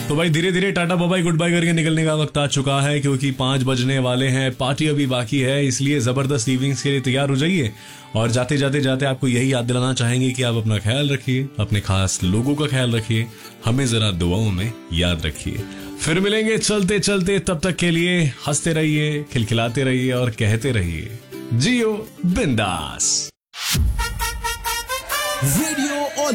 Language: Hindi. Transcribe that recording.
तो भाई धीरे धीरे टाटा बाय गुड बाय करके निकलने का वक्त आ चुका है, क्योंकि 5 बजने वाले हैं, पार्टी अभी बाकी है, इसलिए जबरदस्त इवनिंग्स के लिए तैयार हो जाइए। और जाते जाते जाते आपको यही याद दिलाना चाहेंगे कि आप अपना ख्याल रखिए, अपने खास लोगों का ख्याल रखिए, हमें जरा दुआओं में याद रखिए। फिर मिलेंगे चलते चलते, तब तक के लिए हंसते रहिए, खिलखिलाते रहिए और कहते रहिए जियो बिंदास। रेडियो